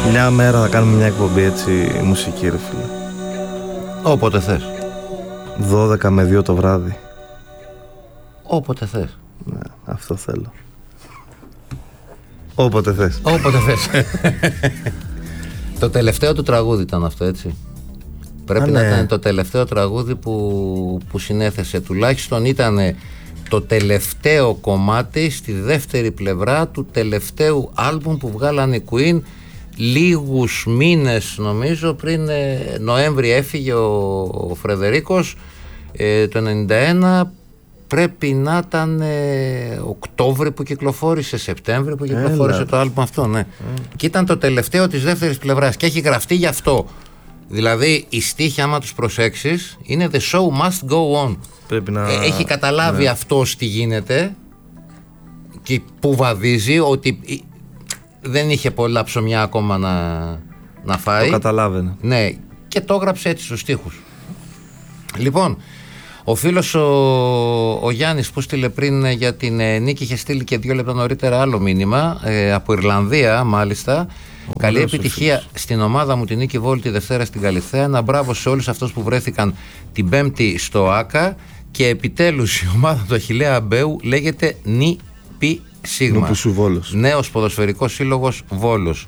Μια μέρα θα κάνουμε μια εκπομπή έτσι μουσική, ρε φίλε. Όποτε θες. 12 με 2 το βράδυ. Όποτε θες. Ναι, αυτό θέλω. Όποτε θες. Όποτε θες. Το τελευταίο του τραγούδι ήταν αυτό, έτσι. Πρέπει να ήταν το τελευταίο τραγούδι που συνέθεσε. Τουλάχιστον ήταν το τελευταίο κομμάτι στη δεύτερη πλευρά του τελευταίου άλμπουμ που βγάλανε οι Queen λίγους μήνες, νομίζω, πριν Νοέμβρη έφυγε ο Φρεδερίκος το 91. Πρέπει να ήταν Οκτώβρη που κυκλοφόρησε, Σεπτέμβρη που κυκλοφόρησε το άλμπουμ αυτό, ναι. Και ήταν το τελευταίο της δεύτερης πλευράς και έχει γραφτεί γι' αυτό. Δηλαδή οι στίχοι, άμα τους προσέξεις, είναι The show must go on. Πρέπει να... Έχει καταλάβει αυτός τι γίνεται και που βαδίζει, ότι δεν είχε πολλά ψωμιά ακόμα να φάει. Το καταλάβαινε. Ναι, και το έγραψε έτσι στους στίχους. Λοιπόν, ο φίλος ο Γιάννης που στείλε πριν για την νίκη είχε στείλει και 2 λεπτά νωρίτερα άλλο μήνυμα, από Ιρλανδία μάλιστα. Καλή επιτυχία στην ομάδα μου, την Νίκη Βόλη, τη Δευτέρα στην Καλιθέα. Ένα μπράβο σε όλους αυτούς που βρέθηκαν την Πέμπτη στο ΆΚΑ. Και επιτέλους η ομάδα του Αχιλλέα Αμπέου λέγεται ΝΠ Σίγμα. Νέος ποδοσφαιρικός σύλλογος Βόλος.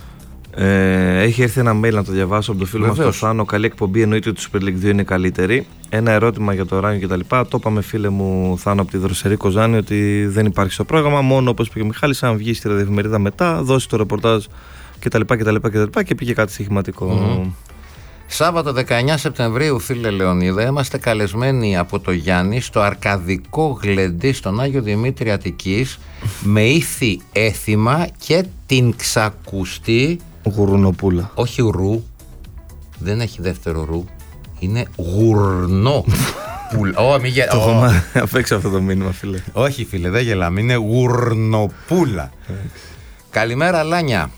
Έχει έρθει ένα mail να το διαβάσω από το φίλο μας τον Θάνο. Καλή εκπομπή, εννοείται ότι η Super League 2 είναι καλύτερη. Ένα ερώτημα για το Ράνιο κτλ. Το είπαμε, φίλε μου Θάνο, από τη Δροσερή Κοζάνη, ότι δεν υπάρχει στο πρόγραμμα. Μόνο, όπως είπε ο Μιχάλης, αν βγει στη ραδιοφημερίδα μετά, δώσει το ρεπορτάζ κτλ. Και πήγε κάτι στοιχηματικό. Σάββατο 19 Σεπτεμβρίου, φίλε Λεωνίδα, είμαστε καλεσμένοι από το Γιάννη στο Αρκαδικό Γλεντή στον Άγιο Δημήτρη Αττικής με ήθη έθιμα και την ξακουστή Γουρνοπούλα. Όχι ρου, δεν έχει δεύτερο ρου, είναι γουρνό. Το έχουμε απ' έξω αυτό το μήνυμα, φίλε. Όχι, φίλε, δεν γελάμε, είναι γουρνοπούλα. Καλημέρα, Λάνια.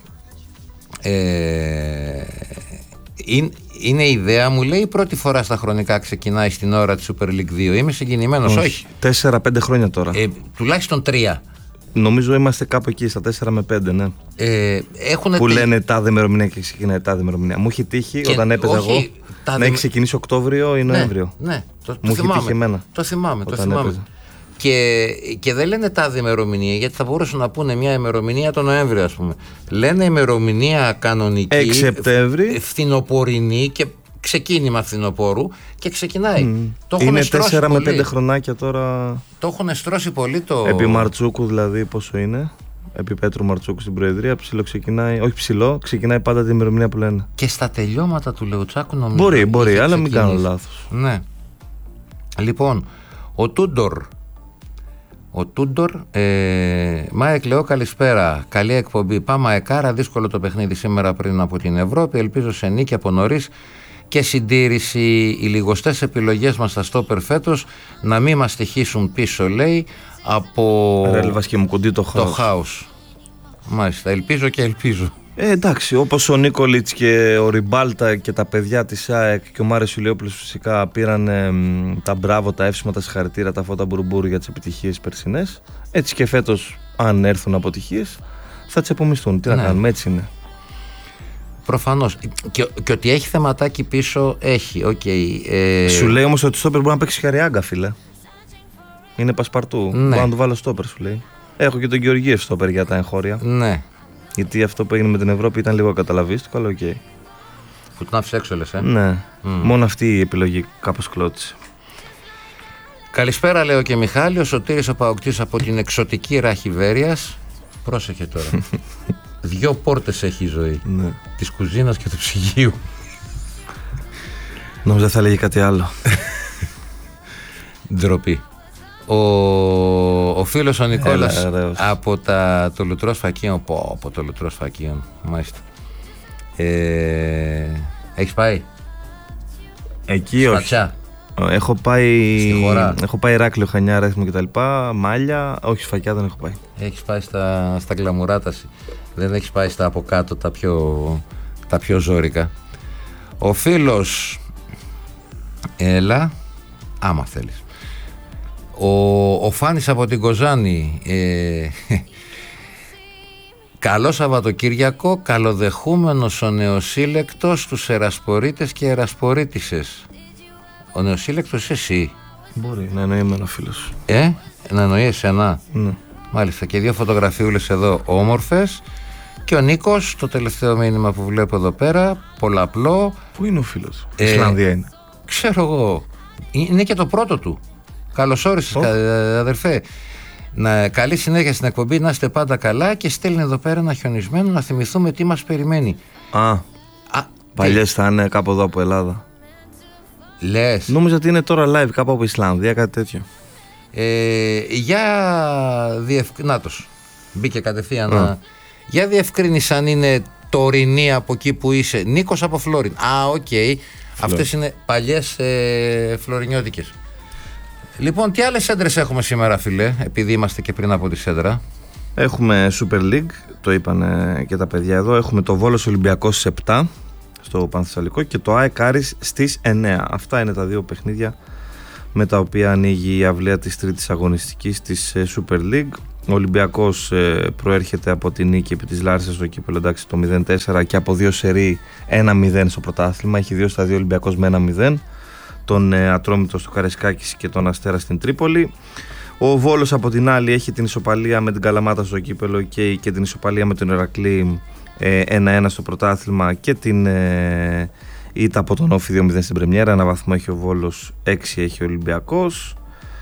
Είναι η ιδέα μου, λέει, η πρώτη φορά στα χρονικά ξεκινάει στην ώρα της Super League 2. Είμαι συγκινημένος, όχι. 4-5 χρόνια τώρα. Τουλάχιστον 3. Νομίζω είμαστε κάπου εκεί, στα 4 με 5, ναι. Που λένε τάδε ημερομηνία και ξεκινάει τάδε ημερομηνία. Μου έχει τύχει και όταν έπαιζα εγώ να έχει ξεκινήσει Οκτώβριο ή Νοέμβριο. Ναι, μου έχει τύχει εμένα. Το θυμάμαι. Και δεν λένε τάδε ημερομηνία, γιατί θα μπορούσαν να πούνε μια ημερομηνία το Νοέμβριο, ας πούμε. Λένε ημερομηνία κανονική, 6 Σεπτέμβρη, φθινοπορεινή και ξεκίνημα φθινοπόρου και ξεκινάει. Είναι 4 με 5 χρονάκια τώρα. Το έχουν στρώσει πολύ το. Επί Μαρτσούκου, δηλαδή, πόσο είναι. Επί Πέτρου Μαρτσούκου στην Προεδρία, ξεκινάει πάντα την ημερομηνία που λένε. Και στα τελειώματα του Λεουτσάκου, νομίζω. Μπορεί, αλλά μην κάνω λάθος. Ναι. Λοιπόν, ο Τούντορ, Μάικ Λεό, καλησπέρα. Καλή εκπομπή. Πάμε Εκάρα. Δύσκολο το παιχνίδι σήμερα πριν από την Ευρώπη. Ελπίζω σε νίκη από νωρίς και συντήρηση. Οι λιγοστές επιλογές μας στα στόπερ φέτος να μην μας στοιχήσουν πίσω, λέει, από Ρέλβας και μου κοντεί το χάος. Μάλιστα. Ελπίζω και ελπίζω. Εντάξει, όπως ο Νίκολιτς και ο Ριμπάλτα και τα παιδιά της ΑΕΚ και ο Μάριος Ηλιόπουλος φυσικά πήραν τα μπράβο, τα εύσημα, τα συγχαρητήρια, τα φώτα μπουρμπούρου για τις επιτυχίες περσινές, έτσι και φέτος, αν έρθουν αποτυχίες, θα τις επομισθούν. Τι να κάνουμε, έτσι είναι. Προφανώς. Και ότι έχει θεματάκι πίσω, έχει. Σου λέει όμως ότι στόπερ μπορεί να παίξει Χαριάγκα, φίλε. Είναι πασπαρτού. Μπορώ να του βάλω στόπερ, σου λέει. Έχω και τον Γεωργίευ στόπερ για τα εγχώρια. Ναι. Γιατί αυτό που έγινε με την Ευρώπη ήταν λίγο καταλαβίστικο, αλλά οκ. Που την άφησε έξω, λες, Ναι. Μόνο αυτή η επιλογή κάπως κλώτησε. Καλησπέρα, λέω και Μιχάλη. Ο Σωτήρης ο Παοκτής από την εξωτική Ραχιβέριας. Πρόσεχε τώρα. 2 πόρτες έχει η ζωή. Ναι. Της κουζίνας και του ψυγείου. Νόμιζα θα λέγει κάτι άλλο. Ντροπή. Ο φίλος ο Νικόλας από το Λουτρό Σφακίων. Από το Λουτρό Σφακίων, μάλιστα. Έχεις πάει εκεί? Σπατσιά? Έχω πάει. Στη χώρα. Έχω πάει Ηράκλειο, Χανιά, Ρέθμο κτλ. Μάλια, όχι, Σφακιά δεν έχω πάει. Έχεις πάει στα γκλαμουράταση. Δεν έχεις πάει στα από κάτω τα πιο ζώρικα. Ο φίλος, έλα, άμα θέλεις. Ο Φάνης από την Κοζάνη, Καλό Σαββατοκύριακο, καλοδεχούμενος ο νεοσύλλεκτος, τους ερασπορείτες και ερασπορείτισσες. Ο νεοσύλλεκτος εσύ. Μπορεί να εννοεί με ένα φίλος. Να εννοεί εσένα. Ναι. Μάλιστα, και 2 φωτογραφιούλες εδώ όμορφες. Και ο Νίκος, το τελευταίο μήνυμα που βλέπω εδώ πέρα, πολλαπλό. Πού είναι ο φίλος? Ισλανδία είναι. Ξέρω εγώ. Είναι και το πρώτο του. Καλώς όρισες, αδερφέ. Καλή συνέχεια στην εκπομπή, να είστε πάντα καλά. Και στέλνει εδώ πέρα ένα χιονισμένο να θυμηθούμε τι μας περιμένει. Παλιές θα είναι κάπου εδώ από Ελλάδα. Λες? Νόμιζα ότι είναι τώρα live κάπου από Ισλανδία, κάτι τέτοιο. Νάτος. Μπήκε κατευθείαν. Για διευκρίνηση αν είναι τωρινή από εκεί που είσαι. Νίκος από Φλόριν. Οκ. Αυτές είναι παλιές φλωρινιώτικες. Λοιπόν, τι άλλες έντρες έχουμε σήμερα, φίλε, επειδή είμαστε και πριν από τη σέντρα? Έχουμε Super League, το είπαν και τα παιδιά εδώ. Έχουμε το Βόλος Ολυμπιακός στις 7 στο Πανθεσσαλικό και το ΑΕΚ Άρης στις 9. Αυτά είναι τα 2 παιχνίδια με τα οποία ανοίγει η αυλαία της τρίτης αγωνιστικής της Super League. Ο Ολυμπιακός προέρχεται από την νίκη επί της Λάρισσας στο κύπελλο, εντάξει, το 0-4 και από 2 σερί 1-0 στο πρωτάθλημα. Έχει 2 στα 2 Ολυμπιακός με 1-0. Τον Ατρόμητο στο Καρεσκάκης και τον Αστέρα στην Τρίπολη. Ο Βόλος από την άλλη έχει την ισοπαλία με την Καλαμάτα στο κύπελλο και την ισοπαλία με τον Ηρακλή 1-1 στο πρωτάθλημα και την ήττα από τον Όφη 2-0 στην Πρεμιέρα. 1 βαθμό έχει ο Βόλος, 6 έχει ο Ολυμπιακός.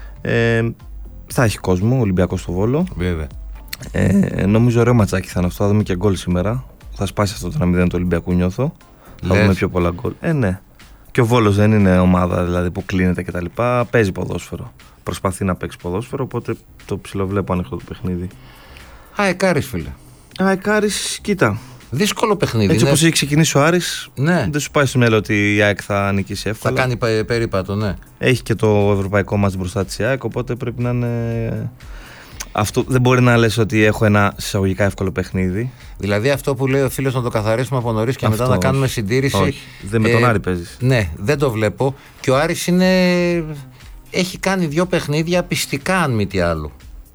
Θα έχει κόσμο ο Ολυμπιακός στο Βόλο. Βέβαια. Νομίζω ωραίο ματσάκι θα είναι αυτό. Θα δούμε και γκολ σήμερα. Θα σπάσει αυτό το 1-0 του Ολυμπιακού, νιώθω. Θα δούμε πιο πολλά γκολ. Ναι. Και ο Βόλος δεν είναι ομάδα δηλαδή που κλείνεται κτλ. Παίζει ποδόσφαιρο. Προσπαθεί να παίξει ποδόσφαιρο. Οπότε το ψιλοβλέπω ανοιχτό το παιχνίδι. ΑΕΚ Άρης, φίλε. ΑΕΚ Άρης, κοίτα. Δύσκολο παιχνίδι. Έτσι όπως έχει ξεκινήσει ο Άρης, δεν σου πάει στο μυαλό ότι η ΑΕΚ θα νικήσει εύκολα. Θα κάνει περίπατο, ναι. Έχει και το ευρωπαϊκό μάτς μπροστά της ΑΕΚ, οπότε πρέπει να είναι. Αυτό δεν μπορεί να λες ότι έχω ένα εισαγωγικά εύκολο παιχνίδι. Δηλαδή αυτό που λέει ο φίλος να το καθαρίσουμε από νωρίς και αυτό, μετά να κάνουμε συντήρηση. Όχι, δεν με τον Άρη παίζεις. Ναι, δεν το βλέπω. Και ο Άρης έχει κάνει 2 παιχνίδια πιστικά, αν μη τι άλλο.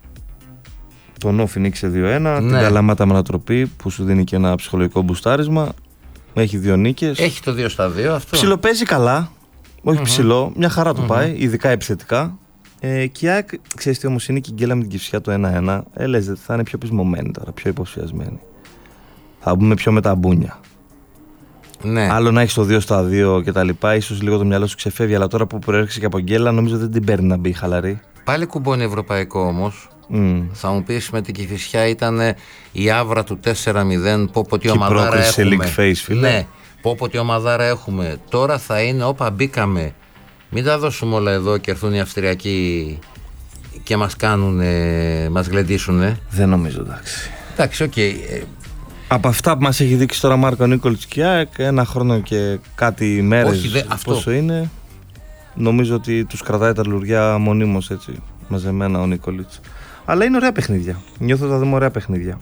Τον Όφη νίκησε 2-1, την Καλαμάτα με ανατροπή που σου δίνει και ένα ψυχολογικό μπουστάρισμα. Έχει 2 νίκες. Έχει το 2 στα 2 αυτό. Ψιλοπαίζει καλά. Όχι ψηλό, μια χαρά του πάει, ειδικά επιθετικά. Και η ΑΕΚ, ξέρεις τι όμως είναι, και η γκέλα με την Κηφισιά το 1-1. Λες, θα είναι πιο πεισμωμένη τώρα, πιο υποψιασμένη. Θα μπούμε πιο με τα μπούνια. Ναι. Άλλο να έχεις το 2 στα 2 και τα λοιπά, ίσως λίγο το μυαλό σου ξεφεύγει, αλλά τώρα που προέρχεσαι και από γκέλα, νομίζω δεν την παίρνει να μπει χαλαρή. Πάλι κουμπώνει ευρωπαϊκό όμως. Θα μου πεις με την Κηφισιά ήταν η άβρα του 4-0. Πω τι ομαδάρα έχουμε. League face, φίλε. Ναι, πω τι ομαδάρα έχουμε. Τώρα θα είναι όπα μπήκαμε. Μην τα δώσουμε όλα εδώ και έρθουν οι Αυστριακοί και μας μας γλεντήσουνε. Δεν νομίζω, εντάξει. Εντάξει, οκ. Από αυτά που μας έχει δείξει τώρα Μάρκο Νίκολιτς και ΑΕΚ, 1 χρόνο και κάτι μέρες πόσο είναι, νομίζω ότι τους κρατάει τα λουριά μονίμως έτσι, μαζεμένα ο Νίκολιτς. Αλλά είναι ωραία παιχνίδια. Νιώθω ότι θα δούμε ωραία παιχνίδια.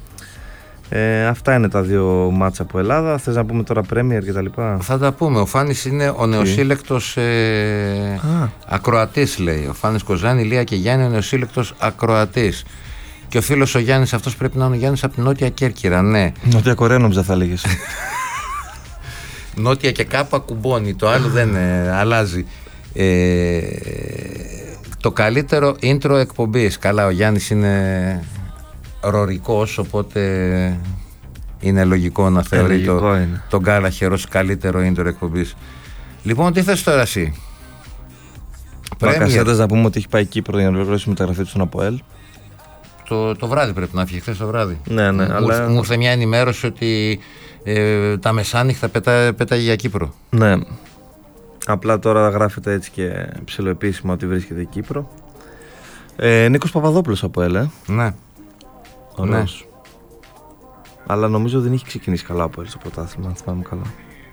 Αυτά είναι τα 2 μάτσα από Ελλάδα. Θες να πούμε τώρα Premier και τα λοιπά? Θα τα πούμε. Ο Φάνης είναι ο νεοσύλλεκτος ακροατής, λέει. Ο Φάνης Κοζάνη, Λία και Γιάννη, ο νεοσύλλεκτος ακροατής. Και ο φίλος ο Γιάννης, αυτός πρέπει να είναι ο Γιάννης από την Νότια Κέρκυρα, ναι. Νότια Κορέα νόμιζα θα λέγες. Νότια και κάπα κουμπώνει, το άλλο δεν αλλάζει. Το καλύτερο intro εκπομπής. Καλά, ο Γιάννης είναι ρορικός, οπότε είναι λογικό να θεωρεί τον Γκάλαχερ ως καλύτερο intro εκπομπής. Λοιπόν, τι θες τώρα εσύ? Μπακασέτας να πούμε ότι έχει πάει Κύπρο για να ολοκληρώσει τη μεταγραφή του στον ΑΠΟΕΛ. Το βράδυ πρέπει να φύγει, χθες το βράδυ. Ναι, αλλά μου ήρθε μια ενημέρωση ότι τα μεσάνυχτα πέταγε για Κύπρο. Ναι. Απλά τώρα γράφεται έτσι και ψιλοεπίσημα ότι βρίσκεται η Κύπρο. Νίκος Παπαδόπουλος από ΕΛ. Ναι. Ωραίος. Ναι. Αλλά νομίζω δεν έχει ξεκινήσει καλά από ΕΛ στο πρωτάθλημα, αν θυμάμαι καλά.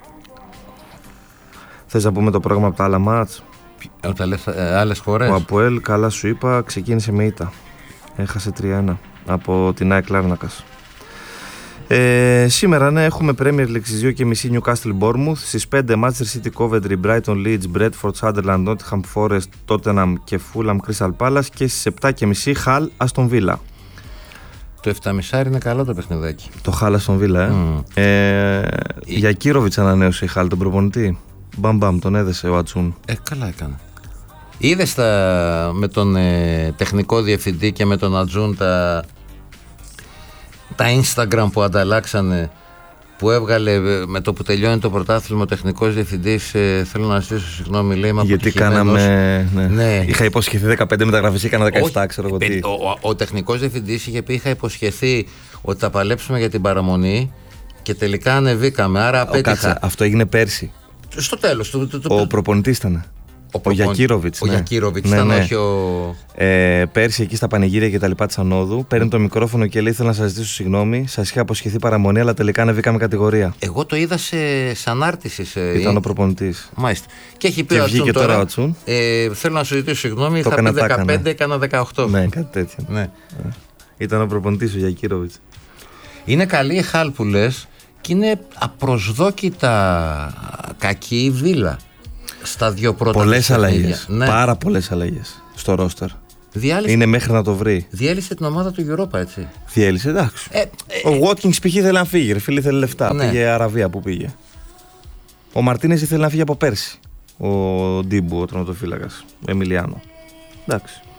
Θες να πούμε το πρόγραμμα από τα άλλα μάτς? Όταν λες άλλες χώρες. Ο Αποέλ, καλά σου είπα, ξεκίνησε με ήττα. Έχασε 3-1 από την ΑΕΚ Λάρνακας. Σήμερα ναι, έχουμε Premier League στις 2:30 Newcastle Bournemouth, στις 5 Manchester City Coventry, Brighton Leeds, Bradford Sunderland, Nottingham Forest, Tottenham και Fulham Crystal Palace και στις 7:30 Hull Aston Villa. Το 7,5 είναι καλό το παιχνιδάκι. Το Χάλα στον Βίλα, Για Κίροβιτς ανανέωσε η Χάλ τον προπονητή. Μπαμ, τον έδεσε ο Ατσούν. Καλά έκανε. Είδες με τον τεχνικό διευθυντή και με τον Ατζούν τα Instagram που ανταλλάξανε, που έβγαλε με το που τελειώνει το πρωτάθλημα ο τεχνικός διευθυντής, θέλω να ζητήσω συγγνώμη, λέει, γιατί κάναμε, ναι. Είχα υποσχεθεί 15 μεταγραφές, έκανα 17, ξέρω εγώ τι. Ο τεχνικός διευθυντής είχε πει, είχα υποσχεθεί ότι θα παλέψουμε για την παραμονή και τελικά ανεβήκαμε, άρα απέτυχα. Αυτό έγινε πέρσι. Στο τέλος. Ο προπονητής ήταν. Ο Γιακίροβιτς. Ο Γιακίροβιτς ήταν, όχι ο. Πέρσι εκεί στα πανηγύρια και τα λοιπά της Ανόδου, παίρνει το μικρόφωνο και λέει: θέλω να σας ζητήσω συγγνώμη. Σας είχα αποσχεθεί παραμονή, αλλά τελικά ανεβήκαμε κατηγορία. Εγώ το είδα σε ανάρτηση. Ήταν ο προπονητής. Μάλιστα. Και έχει πει ο Ατσούν τώρα. Θέλω να σου ζητήσω συγγνώμη, θα πει 15, έκανα 18. Ναι, κάτι τέτοιο. Ναι. Ήταν ο προπονητής ο Γιακίροβιτς. Είναι καλή η Χάλ που λες και είναι απροσδόκητα κακή η Βίλα. Στα δύο πρώτα. Πολλές αλλαγές. Ναι. Πάρα πολλές αλλαγές στο ρόστερ. Είναι μέχρι να το βρει. Διέλυσε την ομάδα του Europa, έτσι. Διέλυσε, εντάξει. Ο Watkins π.χ. ήθελε να φύγει. Φίλε, ήθελε λεφτά. Ναι. Πήγε Αραβία που πήγε. Ο Μαρτίνες ήθελε να φύγει από πέρσι. Ο Ντίμπου, ο τερματοφύλακας. Εμιλιάνο. Εντάξει.